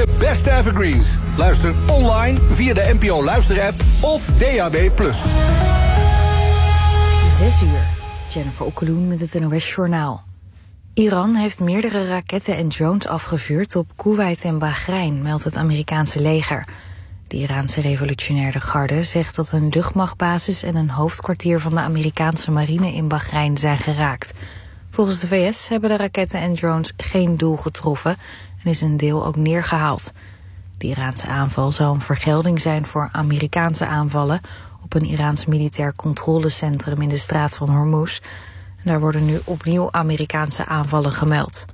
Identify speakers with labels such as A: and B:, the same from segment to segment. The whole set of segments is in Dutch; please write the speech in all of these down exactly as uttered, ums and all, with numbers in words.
A: De beste evergreens. Luister online via de N P O Luisterapp of D A B plus.
B: Zes uur. Jennifer Okkeloen met het N O S Journaal. Iran heeft meerdere raketten en drones afgevuurd op Koeweit en Bahrein, meldt het Amerikaanse leger. De Iraanse revolutionaire garde zegt dat een luchtmachtbasis en een hoofdkwartier van de Amerikaanse marine in Bahrein zijn geraakt. Volgens de V S hebben de raketten en drones geen doel getroffen en is een deel ook neergehaald. De Iraanse aanval zou een vergelding zijn voor Amerikaanse aanvallen op een Iraans militair controlecentrum in de straat van Hormuz. En daar worden nu opnieuw Amerikaanse aanvallen gemeld.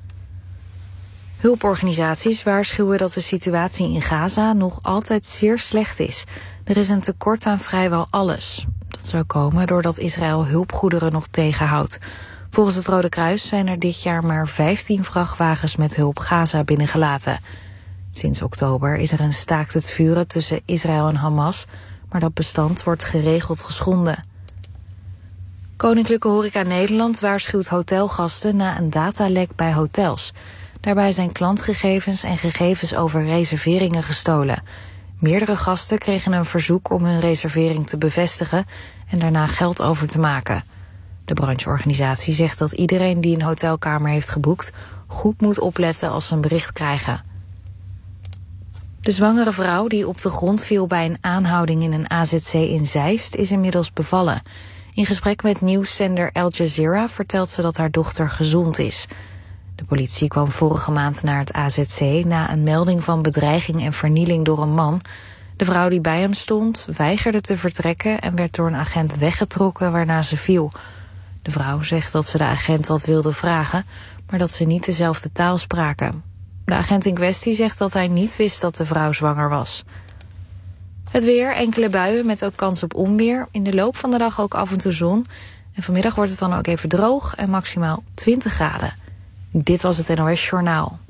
B: Hulporganisaties waarschuwen dat de situatie in Gaza nog altijd zeer slecht is. Er is een tekort aan vrijwel alles. Dat zou komen doordat Israël hulpgoederen nog tegenhoudt. Volgens het Rode Kruis zijn er dit jaar maar vijftien vrachtwagens met hulp Gaza binnengelaten. Sinds oktober is er een staakt het vuren tussen Israël en Hamas, maar dat bestand wordt geregeld geschonden. Koninklijke Horeca Nederland waarschuwt hotelgasten na een datalek bij hotels. Daarbij zijn klantgegevens en gegevens over reserveringen gestolen. Meerdere gasten kregen een verzoek om hun reservering te bevestigen en daarna geld over te maken. De brancheorganisatie zegt dat iedereen die een hotelkamer heeft geboekt goed moet opletten als ze een bericht krijgen. De zwangere vrouw die op de grond viel bij een aanhouding in een A Z C in Zeist is inmiddels bevallen. In gesprek met nieuwszender Al Jazeera vertelt ze dat haar dochter gezond is. De politie kwam vorige maand naar het A Z C na een melding van bedreiging en vernieling door een man. De vrouw die bij hem stond weigerde te vertrekken en werd door een agent weggetrokken waarna ze viel. De vrouw zegt dat ze de agent wat wilde vragen, maar dat ze niet dezelfde taal spraken. De agent in kwestie zegt dat hij niet wist dat de vrouw zwanger was. Het weer, enkele buien met ook kans op onweer. In de loop van de dag ook af en toe zon. En vanmiddag wordt het dan ook even droog en maximaal twintig graden. Dit was het N O S Journaal.